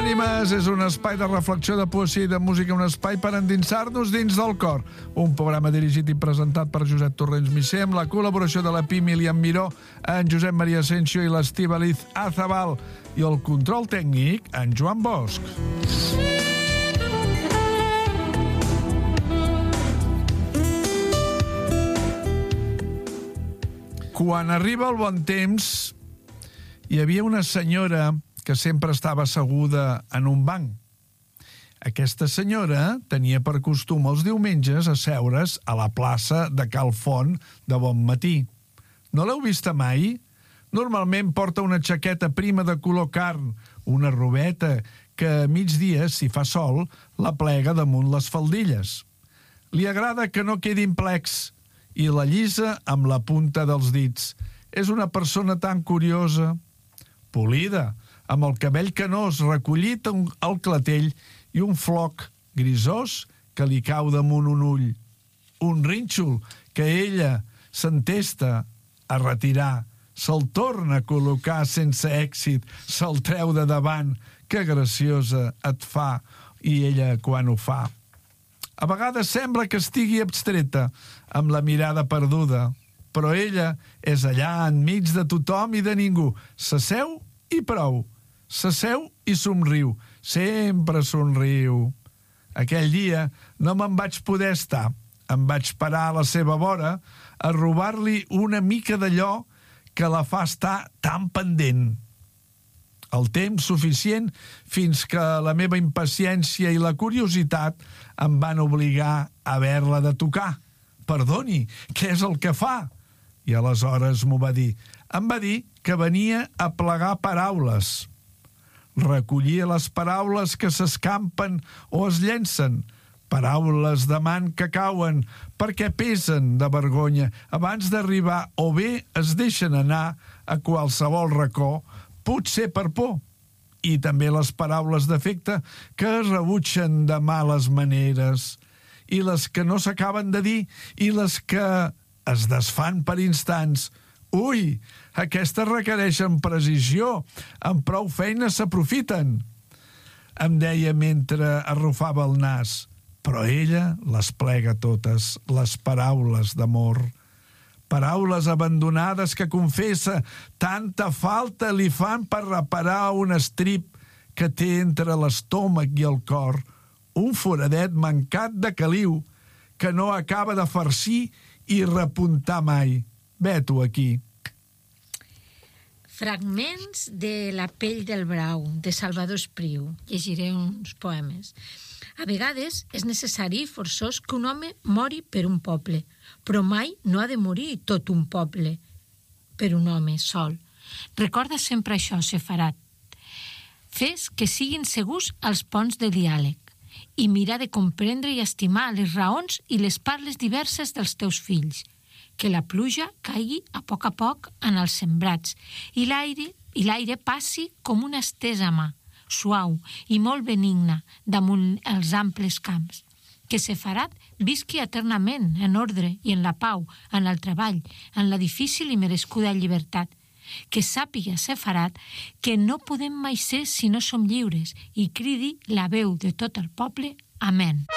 Llàgrimes és un espai de reflexió, de poesia i de música, un espai per endinsar-nos dins del cor. Un programa dirigit i presentat per Josep Torrents Misser, amb la col·laboració de l'Epi Milian Miró, en Josep Maria Asensio i l'Estíbaliz Azabal, i el control tècnic, en Joan Bosch. Quan arriba el bon temps, hi havia una senyora que sempre estava asseguda en un banc. Aquesta senyora tenia per costum els diumenges asseure's a la plaça de Cal Font de bon matí. No l'heu vista mai? Normalment porta una jaqueta prima de color carn, una robeta que a migdia, si fa sol, la plega damunt les faldilles. Li agrada que no quedin plecs i la llisa amb la punta dels dits. És una persona tan curiosa, polida, amb el cabell canós recollit al clatell i un floc grisós que li cau damunt un ull. Un rínxol que ella s'entesta a retirar, se'l torna a col·locar sense èxit, se'l treu de davant. Que graciosa et fa, i ella quan ho fa. A vegades sembla que estigui abstreta, amb la mirada perduda, però ella és allà enmig de tothom i de ningú. S'asseu i prou. S'asseu i somriu. Sempre somriu. Aquell dia no me'n vaig poder estar. Em vaig parar a la seva vora a robar-li una mica d'allò que la fa estar tan pendent. El temps suficient fins que la meva impaciència i la curiositat em van obligar a haver-la de tocar. Perdoni, què és el que fa? I aleshores m'ho va dir. Em va dir que venia a plegar paraules. Recollia les paraules que s'escampen o es llencen, paraules de man que cauen perquè pesen de vergonya abans d'arribar o bé es deixen anar a qualsevol racó, potser per por. I també les paraules d'afecte que es rebutgen de males maneres, i les que no s'acaben de dir, i les que es desfan per instants. Ui, aquestes requereixen precisió, amb prou feines s'aprofiten. Em deia mentre arrufava el nas, però ella les plega totes, les paraules d'amor. Paraules abandonades que confessa tanta falta li fan per reparar un estrip que té entre l'estómac i el cor, un foradet mancat de caliu que no acaba de farcir i repuntar mai. Vet-ho aquí. Fragments de La pell del brau, de Salvador Espriu. Llegiré uns poemes. A vegades és necessari i forçós que un home mori per un poble, però mai no ha de morir tot un poble per un home sol. Recorda sempre això, Sefarat. Fes que siguin segurs els ponts de diàleg i mira de comprendre i estimar les raons i les parles diverses dels teus fills. Que la pluja caigui a poc en els sembrats i l'aire passi com una estesa mà, suau i molt benigna damunt els amples camps. Que Sefarat visqui eternament en ordre i en la pau, en el treball, en la difícil i merescuda llibertat. Que sàpiga Sefarat que no podem mai ser si no som lliures i cridi la veu de tot el poble. Amén.